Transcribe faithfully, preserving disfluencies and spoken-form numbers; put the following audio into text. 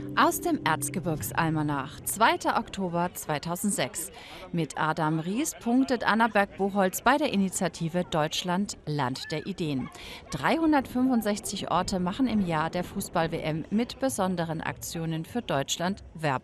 Aus dem Erzgebirgsalmanach, zweiter Oktober zweitausendsechs. Mit Adam Ries punktet Anna Berg-Buchholz bei der Initiative Deutschland Land der Ideen. dreihundertfünfundsechzig Orte machen im Jahr der Fußball-W M mit besonderen Aktionen für Deutschland Werbung.